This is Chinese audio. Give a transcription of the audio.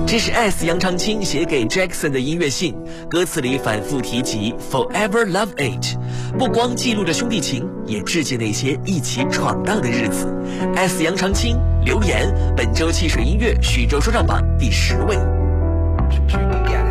这是 S 杨长青写给 Jackson 的音乐信，歌词里反复提及 Forever Love It， 不光记录着兄弟情，也致敬那些一起闯荡的日子。S 杨长青留言，本周汽水音乐徐州说唱榜第10位。